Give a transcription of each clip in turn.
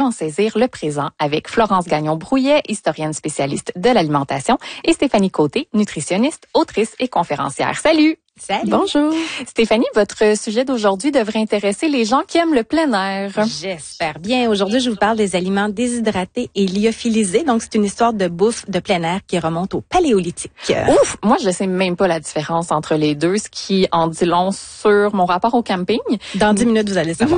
Comment saisir le présent avec Florence Gagnon-Brouillet, historienne spécialiste de l'alimentation, et Stéphanie Côté, nutritionniste, autrice et conférencière. Salut! Salut! Bonjour! Stéphanie, votre sujet d'aujourd'hui devrait intéresser les gens qui aiment le plein air. J'espère bien. Aujourd'hui, je vous parle des aliments déshydratés et lyophilisés. Donc, c'est une histoire de bouffe de plein air qui remonte au Paléolithique. Ouf! Moi, je sais même pas la différence entre les deux, ce qui en dit long sur mon rapport au camping. Dans 10 minutes, vous allez savoir.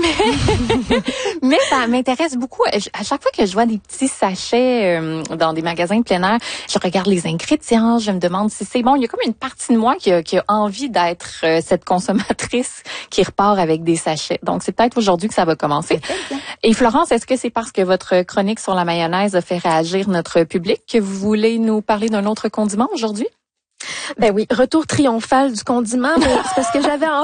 Mais ça m'intéresse beaucoup. À chaque fois que je vois des petits sachets dans des magasins de plein air, je regarde les ingrédients, je me demande si c'est bon. Il y a comme une partie de moi qui a envie d'être cette consommatrice qui repart avec des sachets. Donc, c'est peut-être aujourd'hui que ça va commencer. Et Florence, est-ce que c'est parce que votre chronique sur la mayonnaise a fait réagir notre public que vous voulez nous parler d'un autre condiment aujourd'hui? Ben oui, retour triomphal du condiment, mais c'est parce que j'avais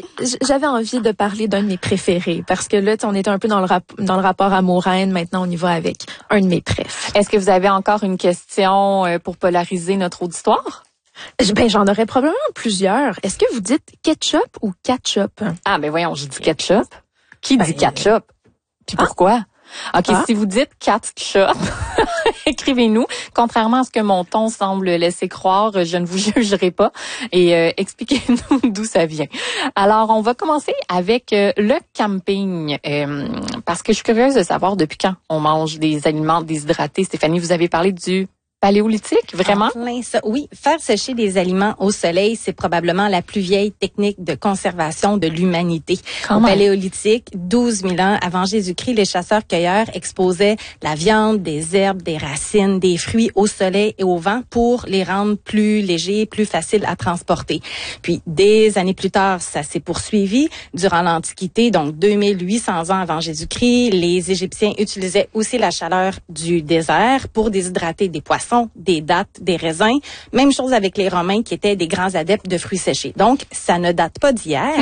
envie de parler d'un de mes préférés, parce que là, on était un peu dans le rapport amour-haine, maintenant on y va avec un de mes préfs. Est-ce que vous avez encore une question pour polariser notre auditoire? Ben j'en aurais probablement plusieurs. Est-ce que vous dites ketchup ou ketchup? Ah ben voyons, j'ai dit ketchup. Qui dit ketchup? Puis pourquoi? OK, si vous dites ketchup, écrivez-nous. Contrairement à ce que mon ton semble laisser croire, je ne vous jugerai pas. Et expliquez-nous d'où ça vient. Alors, on va commencer avec le camping. Parce que je suis curieuse de savoir depuis quand on mange des aliments déshydratés. Stéphanie, vous avez parlé du Paléolithique, vraiment? Plein ça. Oui, faire sécher des aliments au soleil, c'est probablement la plus vieille technique de conservation de l'humanité. Au Paléolithique, 12 000 ans avant Jésus-Christ, les chasseurs-cueilleurs exposaient la viande, des herbes, des racines, des fruits au soleil et au vent pour les rendre plus légers, plus faciles à transporter. Puis, des années plus tard, ça s'est poursuivi. Durant l'Antiquité, donc 2800 ans avant Jésus-Christ, les Égyptiens utilisaient aussi la chaleur du désert pour déshydrater des poissons, des dattes, des raisins. Même chose avec les Romains qui étaient des grands adeptes de fruits séchés. Donc, ça ne date pas d'hier.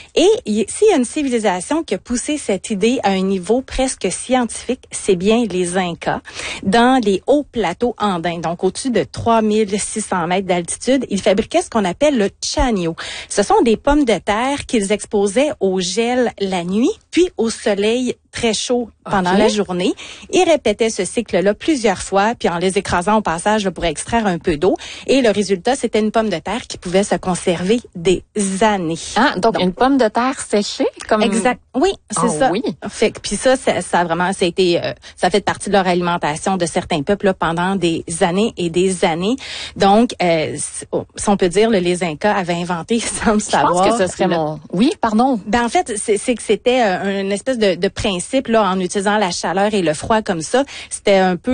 Et s'il y a une civilisation qui a poussé cette idée à un niveau presque scientifique, c'est bien les Incas. Dans les hauts plateaux andins, donc au-dessus de 3600 mètres d'altitude, ils fabriquaient ce qu'on appelle le chanio. Ce sont des pommes de terre qu'ils exposaient au gel la nuit, puis au soleil très chaud pendant la journée. Ils répétaient ce cycle-là plusieurs fois, puis en les écrasant au passage pour extraire un peu d'eau. Et le résultat, c'était une pomme de terre qui pouvait se conserver des années. Ah, donc une pomme de terre séchée? Comme... Exact. Oui, c'est ça. Oui. Fait que, puis ça fait partie de leur alimentation de certains peuples là, pendant des années et des années. Donc, si on peut dire, les Incas avaient inventé sans le savoir. Je pense que ce serait mon... Oui, pardon. Ben en fait, c'est que c'était une espèce de principe là, en utilisant la chaleur et le froid comme ça. C'était un peu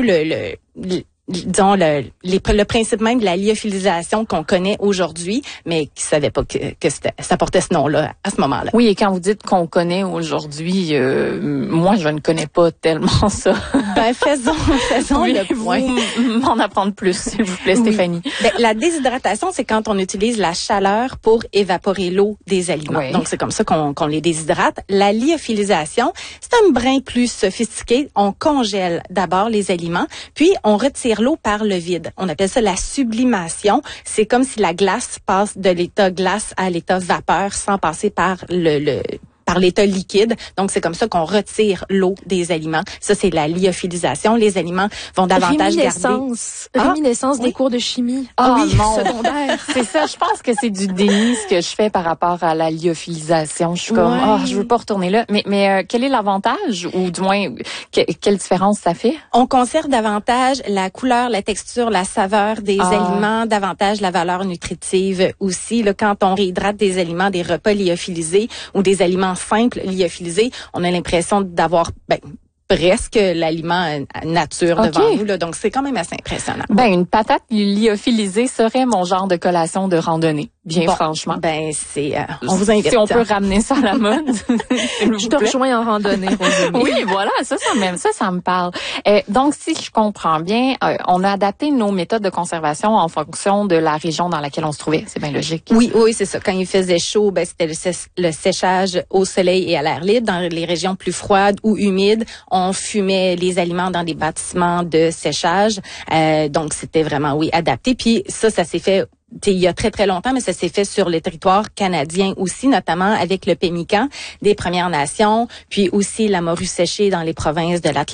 disons le principe même de la lyophilisation qu'on connaît aujourd'hui, mais qui savait pas que ça portait ce nom-là à ce moment-là. Oui, et quand vous dites qu'on connaît aujourd'hui, moi je ne connais pas tellement ça. Ben faisons le point. Vous m'en apprendre plus, s'il vous plaît, Stéphanie. Ben, la déshydratation, c'est quand on utilise la chaleur pour évaporer l'eau des aliments. Oui. Donc c'est comme ça qu'on les déshydrate. La lyophilisation, c'est un brin plus sophistiqué. On congèle d'abord les aliments, puis on retire l'eau par le vide. On appelle ça la sublimation. C'est comme si la glace passe de l'état glace à l'état vapeur sans passer par par l'état liquide. Donc, c'est comme ça qu'on retire l'eau des aliments. Ça, c'est la lyophilisation. Les aliments vont davantage Réminiscence des cours de chimie. Secondaire. C'est ça. Je pense que c'est du déni ce que je fais par rapport à la lyophilisation. Je suis comme, je veux pas retourner là. Mais quel est l'avantage ou du moins, quelle différence ça fait? On conserve davantage la couleur, la texture, la saveur des aliments, davantage la valeur nutritive aussi. Là, quand on réhydrate des aliments, des repas lyophilisés ou des aliments simples lyophilisés, on a l'impression d'avoir presque l'aliment nature devant nous. Là, donc, c'est quand même assez impressionnant. Ben, une patate lyophilisée serait mon genre de collation de randonnée. Bien franchement. Ben, on vous invite. Si on peut ramener ça à la mode. Je te rejoins en randonnée, Rosemary. Oui, voilà, ça me parle. Donc, si je comprends bien, on a adapté nos méthodes de conservation en fonction de la région dans laquelle on se trouvait. C'est bien logique. Oui, c'est ça. Quand il faisait chaud, c'était le séchage au soleil et à l'air libre. Dans les régions plus froides ou humides, on fumait les aliments dans des bâtiments de séchage. Donc, c'était vraiment, adapté. Puis ça s'est fait il y a très, très longtemps, mais ça s'est fait sur le territoire canadien aussi, notamment avec le pemmican des Premières Nations, puis aussi la morue séchée dans les provinces de l'Atlantique.